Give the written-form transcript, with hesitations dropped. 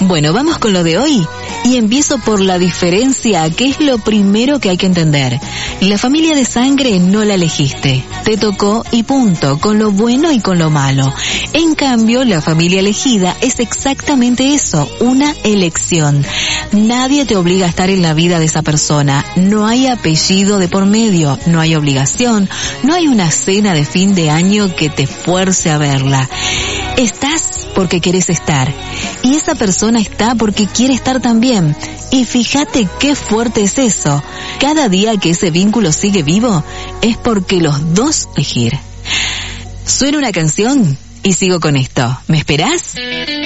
Bueno, vamos con lo de hoy y empiezo por la diferencia, que es lo primero que hay que entender. La familia de sangre no la elegiste, te tocó y punto, con lo bueno y con lo malo. En cambio, la familia elegida es exactamente eso, una elección. Nadie te obliga a estar en la vida de esa persona, no hay apellido de por medio, no hay obligación, no hay una cena de fin de año que te fuerce a verla. Estás porque querés estar y esa persona está porque quiere estar también. Y fíjate qué fuerte es eso. Cada día que ese vínculo sigue vivo es porque los dos elegir. Suena una canción y sigo con esto. ¿Me esperás?